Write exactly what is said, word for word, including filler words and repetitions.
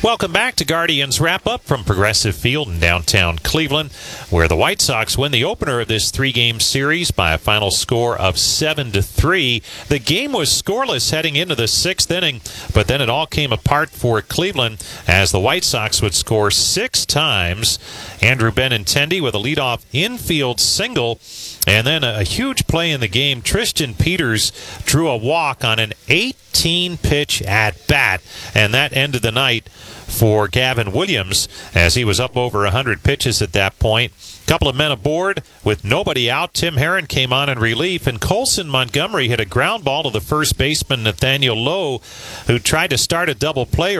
Welcome back to Guardians Wrap-Up from Progressive Field in downtown Cleveland, where the White Sox win the opener of this three-game series by a final score of seven to three. The game was scoreless heading into the sixth inning, but then it all came apart for Cleveland as the White Sox would score six times. Andrew Benintendi with a leadoff infield single, and then a huge play in the game. Tristan Peters drew a walk on an eighteen-pitch at-bat, and that ended the night for Gavin Williams as he was up over one hundred pitches at that point. A couple of men aboard with nobody out. Tim Herron came on in relief, and Colson Montgomery hit a ground ball to the first baseman, Nathaniel Lowe, who tried to start a double play